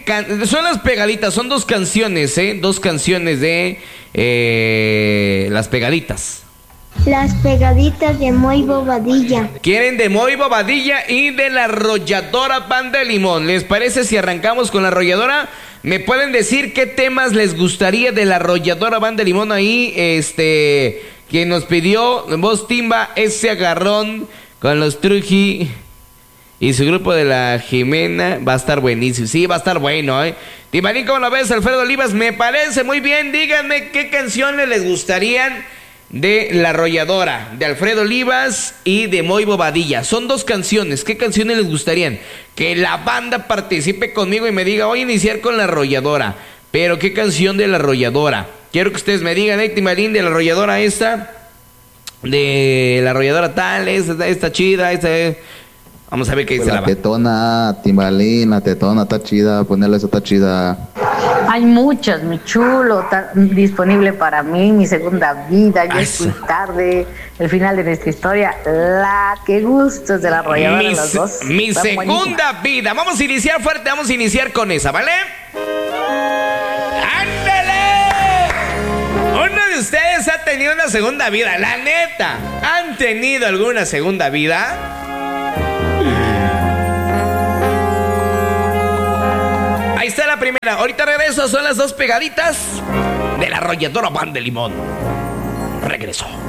son las pegaditas, son dos canciones, dos canciones de las pegaditas. Las pegaditas de Moy Bobadilla. Quieren de Moy Bobadilla y de la Arrolladora Banda de Limón. ¿Les parece si arrancamos con la Arrolladora? ¿Me pueden decir qué temas les gustaría de la Arrolladora Banda de Limón ahí? Quien nos pidió voz timba, ese agarrón con los Truji y su grupo de la Jimena. Va a estar buenísimo. Sí, va a estar bueno, Timarín, ¿cómo lo ves? Alfredo Olivas, me parece muy bien. Díganme qué canciones les gustarían de La Arrolladora, de Alfredo Olivas y de Moy Bobadilla. Son dos canciones. ¿Qué canciones les gustarían? Que la banda participe conmigo y me diga, voy a iniciar con La Arrolladora. Pero ¿qué canción de La Arrolladora? Quiero que ustedes me digan, Timarín, de La Arrolladora esta, de La Arrolladora tal, esta chida, Vamos a ver qué dice la banda. La tetona, Timbalín, la tetona está chida, ponerle esa está chida. Hay muchas, mi chulo, está disponible para mí, mi segunda vida, ya es muy tarde, el final de nuestra historia, la que gustos de La Arrolladora, los dos. Mi segunda vida, vamos a iniciar fuerte, vamos a iniciar con esa, ¿vale? ¡Ándale! ¿Uno de ustedes ha tenido una segunda vida? La neta, ¿han tenido alguna segunda vida? Ahí está la primera. Ahorita regreso. Son las dos pegaditas de La Arrolladora Banda de Limón. Regreso.